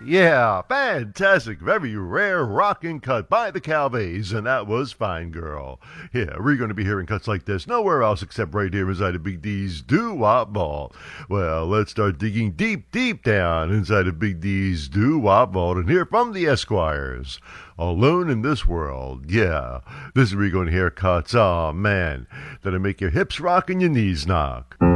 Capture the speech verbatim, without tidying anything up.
Yeah, fantastic, very rare rockin' cut by the Calvays, and that was Fine Girl. Yeah, we're going to be hearing cuts like this nowhere else except right here inside of Big D's Doo-Wop Vault. Well, let's start digging deep, deep down inside of Big D's Doo-Wop Vault and hear from the Esquires. Alone in This World, yeah, this is where you're going to hear cuts, oh man, that'll make your hips rock and your knees knock.